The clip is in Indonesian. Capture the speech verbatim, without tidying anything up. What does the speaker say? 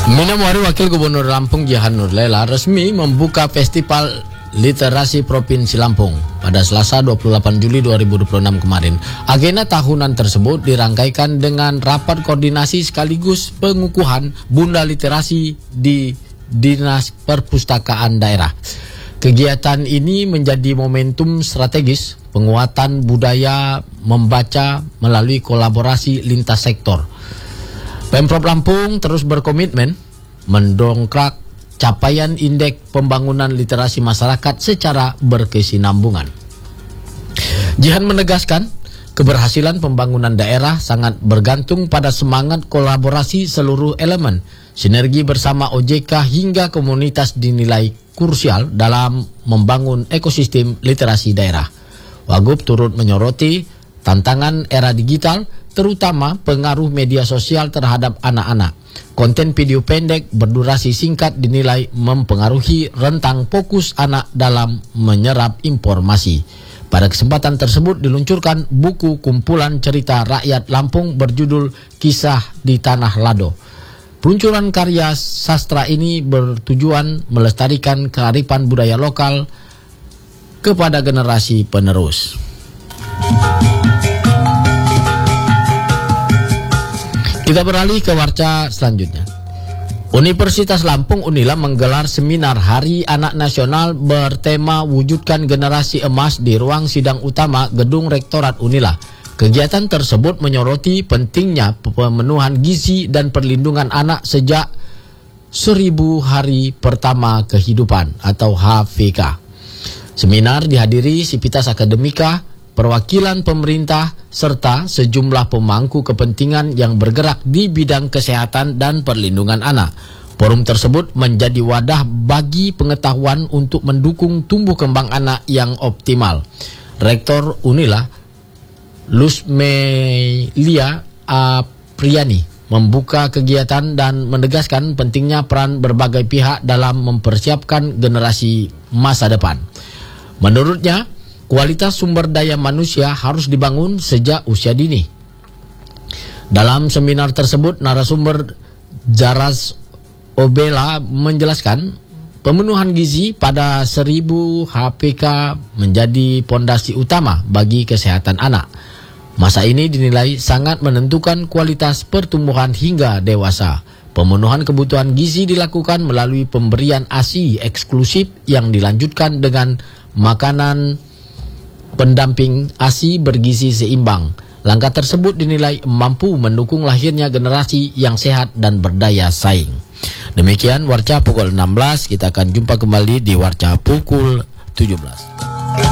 Minamwari Wakil Gubernur Lampung Jihan Nurlela resmi membuka Festival Literasi Provinsi Lampung pada Selasa dua puluh delapan Juli dua ribu dua puluh enam kemarin. Agenda tahunan tersebut dirangkaikan dengan rapat koordinasi sekaligus pengukuhan Bunda Literasi di Dinas Perpustakaan Daerah. Kegiatan ini menjadi momentum strategis penguatan budaya membaca melalui kolaborasi lintas sektor. Pemprov Lampung terus berkomitmen mendongkrak capaian indeks pembangunan literasi masyarakat secara berkesinambungan. Jihan menegaskan, keberhasilan pembangunan daerah sangat bergantung pada semangat kolaborasi seluruh elemen. Sinergi bersama O J K hingga komunitas dinilai krusial dalam membangun ekosistem literasi daerah. Wagub turut menyoroti tantangan era digital, terutama pengaruh media sosial terhadap anak-anak. Konten video pendek berdurasi singkat dinilai mempengaruhi rentang fokus anak dalam menyerap informasi. Pada kesempatan tersebut diluncurkan buku kumpulan cerita rakyat Lampung berjudul Kisah di Tanah Lado. Peluncuran karya sastra ini bertujuan melestarikan kearifan budaya lokal kepada generasi penerus. Kita beralih ke warta selanjutnya. Universitas Lampung Unila menggelar seminar Hari Anak Nasional bertema Wujudkan Generasi Emas di ruang sidang utama Gedung Rektorat Unila. Kegiatan tersebut menyoroti pentingnya pemenuhan gizi dan perlindungan anak sejak seribu hari pertama kehidupan atau H P K. Seminar dihadiri Sivitas Akademika, perwakilan pemerintah, serta sejumlah pemangku kepentingan yang bergerak di bidang kesehatan dan perlindungan anak. Forum tersebut menjadi wadah bagi pengetahuan untuk mendukung tumbuh kembang anak yang optimal. Rektor Unila, Lusmelia Apriani, membuka kegiatan dan menegaskan pentingnya peran berbagai pihak dalam mempersiapkan generasi masa depan. Menurutnya, kualitas sumber daya manusia harus dibangun sejak usia dini. Dalam seminar tersebut, narasumber Jaras Obela menjelaskan pemenuhan gizi pada seribu H P K menjadi pondasi utama bagi kesehatan anak. Masa ini dinilai sangat menentukan kualitas pertumbuhan hingga dewasa. Pemenuhan kebutuhan gizi dilakukan melalui pemberian A S I eksklusif yang dilanjutkan dengan makanan pendamping A S I bergizi seimbang. Langkah tersebut dinilai mampu mendukung lahirnya generasi yang sehat dan berdaya saing. Demikian Warca pukul enam belas, kita akan jumpa kembali di Warca pukul tujuh belas.